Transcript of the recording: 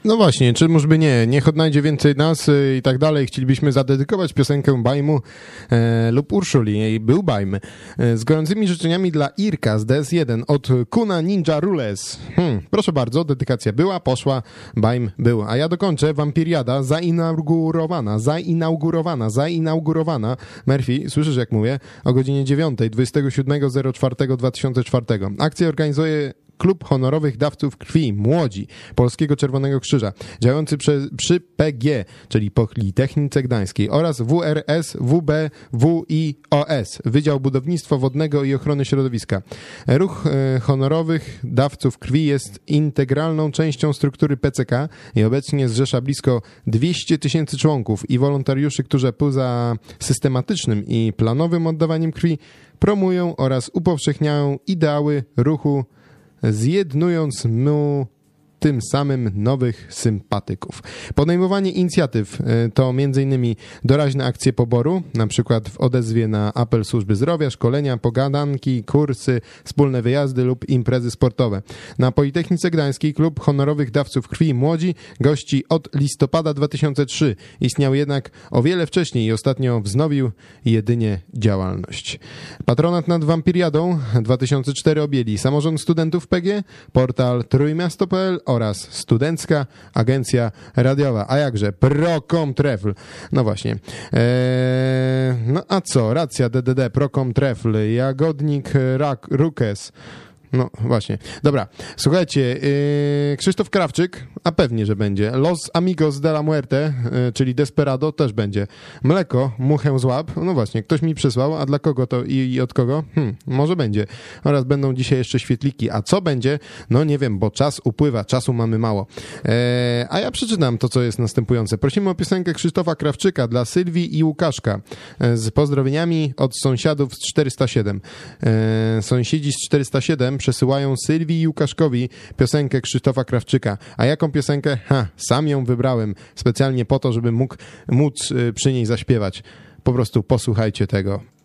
No właśnie, czymuż by nie? Niech odnajdzie więcej nas i tak dalej. Chcielibyśmy zadedykować piosenkę Bajmu lub Urszuli. Jej był Bajm. Z gorącymi życzeniami dla Irka z DS1 od Kuna Ninja Rules. Proszę bardzo, dedykacja była, poszła, Bajm był. A ja dokończę. Wampiriada zainaugurowana. Murphy, słyszysz jak mówię? O godzinie 9, 27.04.2004. Akcję organizuje Klub Honorowych Dawców Krwi Młodzi Polskiego Czerwonego Krzyża, działający przy PG, czyli Politechnice Gdańskiej, oraz WRS WBWIOS, Wydział Budownictwa Wodnego i Ochrony Środowiska. Ruch Honorowych Dawców Krwi jest integralną częścią struktury PCK i obecnie zrzesza blisko 200 000 członków i wolontariuszy, którzy poza systematycznym i planowym oddawaniem krwi promują oraz upowszechniają ideały ruchu, zjednując mu tym samym nowych sympatyków. Podejmowanie inicjatyw to m.in. doraźne akcje poboru, na przykład w odezwie na apel służby zdrowia, szkolenia, pogadanki, kursy, wspólne wyjazdy lub imprezy sportowe. Na Politechnice Gdańskiej Klub Honorowych Dawców Krwi Młodzi gości od listopada 2003. Istniał jednak o wiele wcześniej i ostatnio wznowił jedynie działalność. Patronat nad Wampiriadą 2004 objęli Samorząd Studentów PG, portal Trójmiasto.pl oraz Studencka Agencja Radiowa. A jakże? Procomtrefl. No właśnie. No a co? Racja DDD, Procomtrefl, Jagodnik Rukes. No właśnie. Dobra, słuchajcie, Krzysztof Krawczyk, a pewnie, że będzie. Los Amigos de la Muerte, czyli Desperado, też będzie. Mleko, muchę złap, no właśnie, ktoś mi przysłał, a dla kogo to i od kogo? Może będzie. Oraz będą dzisiaj jeszcze świetliki. A co będzie? No nie wiem, bo czas upływa, czasu mamy mało. A ja przeczytam to, co jest następujące. Prosimy o piosenkę Krzysztofa Krawczyka dla Sylwii i Łukaszka z pozdrowieniami od sąsiadów z 407. Sąsiedzi z 407 przesyłają Sylwii i Łukaszkowi piosenkę Krzysztofa Krawczyka. A jaką piosenkę? Sam ją wybrałem specjalnie po to, żeby móc przy niej zaśpiewać. Po prostu posłuchajcie tego.